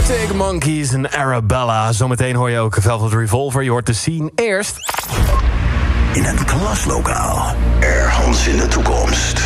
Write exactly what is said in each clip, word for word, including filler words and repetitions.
Arctic Monkeys en Arabella. Zometeen hoor je ook Velvet Revolver. Je hoort de scene eerst. In een klaslokaal. Ergens in de toekomst.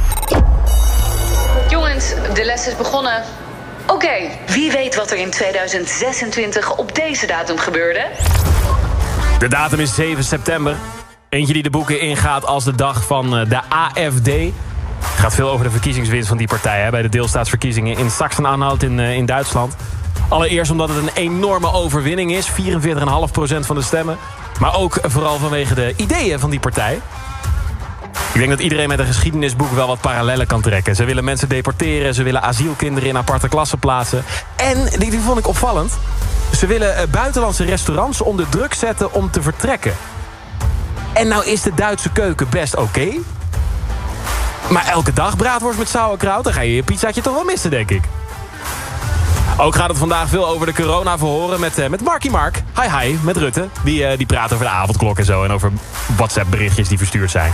Jongens, de les is begonnen. Oké, okay, wie weet wat er in tweeduizend zesentwintig op deze datum gebeurde? De datum is zeven september. Eentje die de boeken ingaat als de dag van de A F D. Het gaat veel over de verkiezingswinst van die partij hè, bij de deelstaatsverkiezingen in Sachsen-Anhalt in, uh, in Duitsland. Allereerst omdat het een enorme overwinning is, vierenveertig komma vijf procent van de stemmen. Maar ook vooral vanwege de ideeën van die partij. Ik denk dat iedereen met een geschiedenisboek wel wat parallellen kan trekken. Ze willen mensen deporteren, ze willen asielkinderen in aparte klassen plaatsen. En, die, die vond ik opvallend, ze willen uh, buitenlandse restaurants onder druk zetten om te vertrekken. En nou is de Duitse keuken best oké. Okay, maar elke dag braadworst met sauerkraut, dan ga je je pizzaatje toch wel missen, denk ik. Ook gaat het vandaag veel over de corona-verhoren met, uh, met Marky Mark. Hi hi, met Rutte. Die, uh, die praat over de avondklok en zo. En over WhatsApp-berichtjes die verstuurd zijn.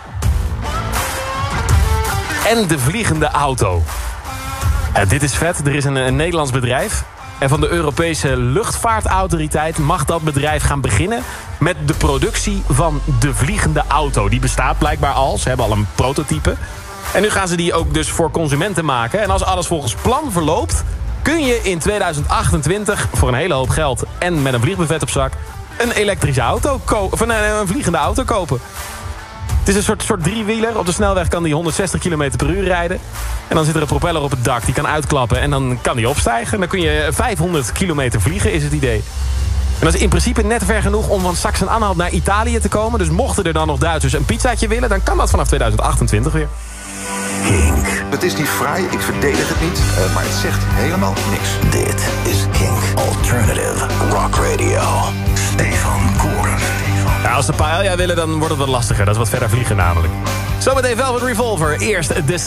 En de vliegende auto. Uh, dit is vet. Er is een, een Nederlands bedrijf. En van de Europese luchtvaartautoriteit mag dat bedrijf gaan beginnen met de productie van de vliegende auto. Die bestaat blijkbaar al. Ze hebben al een prototype. En nu gaan ze die ook dus voor consumenten maken. En als alles volgens plan verloopt, kun je in tweeduizend achtentwintig voor een hele hoop geld en met een vliegbuffet op zak een elektrische auto kopen, of een, een vliegende auto kopen. Het is een soort, soort driewieler. Op de snelweg kan die honderdzestig kilometer per uur rijden. En dan zit er een propeller op het dak. Die kan uitklappen en dan kan die opstijgen. En dan kun je vijfhonderd kilometer vliegen, is het idee. En dat is in principe net ver genoeg om van Sachsen-Anhalt naar Italië te komen. Dus mochten er dan nog Duitsers een pizzaatje willen, dan kan dat vanaf tweeduizend achtentwintig weer. Kink. Het is niet fraai, ik verdedig het niet, uh, maar het zegt helemaal niks. Dit is Kink Alternative Rock Radio. Stefan Koren. Ja, als ze paella willen, dan wordt het wat lastiger. Dat is wat verder vliegen namelijk. Zometeen Velvet Revolver. Eerst de